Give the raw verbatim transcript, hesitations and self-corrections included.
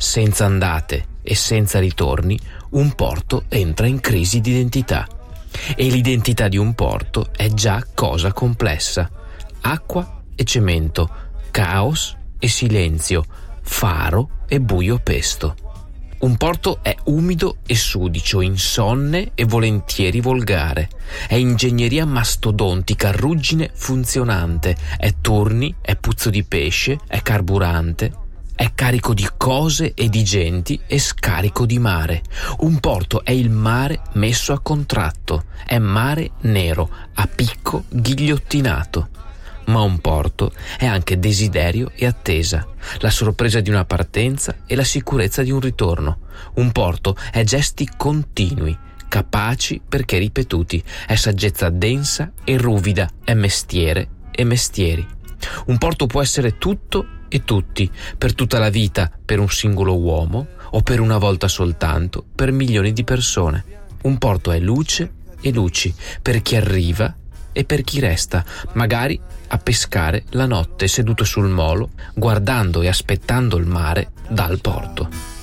senza andate e senza ritorni, un porto entra in crisi di identità. E l'identità di un porto è già cosa complessa. Acqua e cemento, caos e silenzio, faro e buio pesto. Un porto è umido e sudicio, insonne e volentieri volgare. È ingegneria mastodontica, ruggine funzionante. È turni, è puzzo di pesce, è carburante. È carico di cose e di genti e scarico di mare. Un porto è il mare messo a contratto. È mare nero, a picco ghigliottinato. Ma un porto è anche desiderio e attesa, la sorpresa di una partenza e la sicurezza di un ritorno. Un porto è gesti continui, capaci perché ripetuti, è saggezza densa e ruvida, è mestiere e mestieri. Un porto può essere tutto e tutti, per tutta la vita per un singolo uomo o per una volta soltanto per milioni di persone. Un porto è luce e luci per chi arriva e per chi resta, magari a pescare la notte seduto sul molo, guardando e aspettando il mare dal porto.